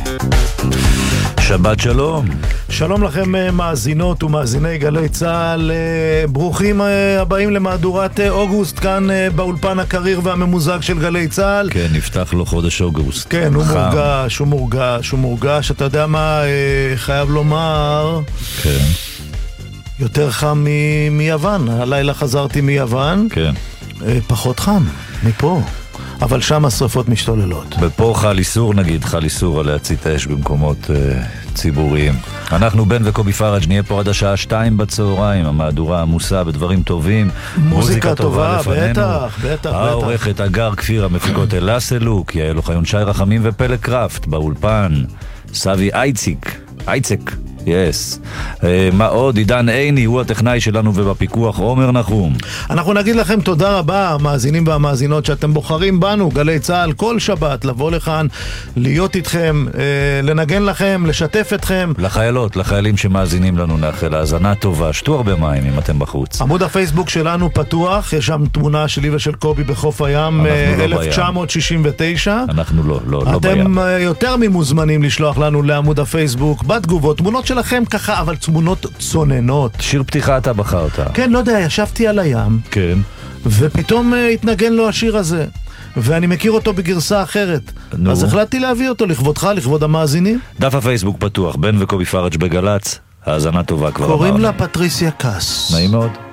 שבת שלום. שלום לכם מאזינות ומאזיני גלי צהל, ברוכים הבאים למהדורת אוגוסט כאן באולפן הקריר והממוזג של גלי צהל. כן, נפתח לו חודש אוגוסט. כן, הוא מורגש, אתה יודע מה חייב לומר? כן. יותר חם מיוון, הלילה חזרתי מיוון. כן. פחות חם מפה. אבל שם השרפות משתוללות. ופה חל איסור, נגיד, חל איסור על להצית אש במקומות ציבוריים. אנחנו בן וקובי פרג' נהיה פה עד השעה 2 בצהריים, המהדורה עמוסה בדברים טובים. מוזיקה טובה, בטח. העורכת אגר כפיר, המפיקות אלה סלוק, יעל אוחיון, שי רחמים ופלג קראפט, באולפן סבי אייצק. יס. מה עוד? עידן עיני הוא הטכנאי שלנו, ובפיקוח עומר נחום. אנחנו נגיד לכם תודה רבה, המאזינים והמאזינות, שאתם בוחרים בנו, גלי צהל, כל שבת, לבוא לכאן, להיות איתכם, לנגן לכם, לשתף אתכם. לחיילים שמאזינים לנו, נאחל האזנה טובה, שתו הרבה מים אם אתם בחוץ. עמוד הפייסבוק שלנו פתוח, יש שם תמונה שלי ושל קובי בחוף הים 1969. אנחנו לא בים. אתם יותר ממוזמנים לשלוח לנו לעמוד הפייסבוק בתגובות, תמונות שלכם ככה, אבל תמונות צוננות. שיר פתיחה אתה בחרת. כן, לא יודע, ישבתי על הים. כן. ופתאום התנגן לו השיר הזה. ואני מכיר אותו בגרסה אחרת. אז החלטתי להביא אותו לכבודך, לכבוד המאזינים. דף הפייסבוק פתוח, בן וקובי פרג' בגלץ. האזנה טובה כבר. קוראים לה פטריסיה קאס. נעים מאוד.